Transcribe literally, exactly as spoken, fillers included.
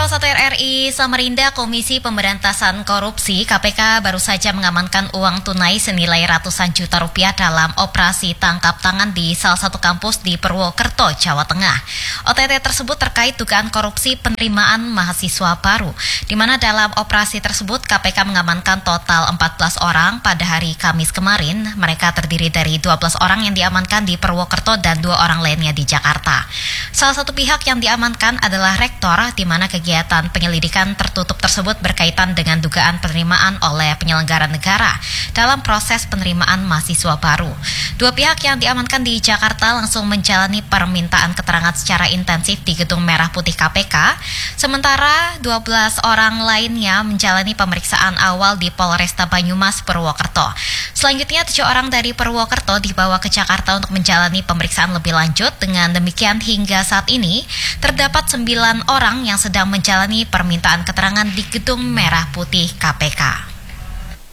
Kompas satu R R I Samarinda, Komisi Pemberantasan Korupsi K P K baru saja mengamankan uang tunai senilai ratusan juta rupiah dalam operasi tangkap tangan di salah satu kampus di Purwokerto, Jawa Tengah. O T T tersebut terkait dugaan korupsi penerimaan mahasiswa baru, di mana dalam operasi tersebut K P K mengamankan total empat belas orang pada hari Kamis kemarin. Mereka terdiri dari dua belas orang yang diamankan di Purwokerto dan dua orang lainnya di Jakarta. Salah satu pihak yang diamankan adalah rektor, di mana kegiatan penyelidikan tertutup tersebut berkaitan dengan dugaan penerimaan oleh penyelenggara negara dalam proses penerimaan mahasiswa baru. Dua pihak yang diamankan di Jakarta langsung menjalani permintaan keterangan secara intensif di Gedung Merah Putih K P K, sementara dua belas orang lainnya menjalani pemeriksaan awal di Polresta Banyumas, Purwokerto. Selanjutnya, tujuh orang dari Purwokerto dibawa ke Jakarta untuk menjalani pemeriksaan lebih lanjut. Dengan demikian, hingga saat ini terdapat sembilan orang yang sedang menjalani permintaan keterangan di Gedung Merah Putih K P K.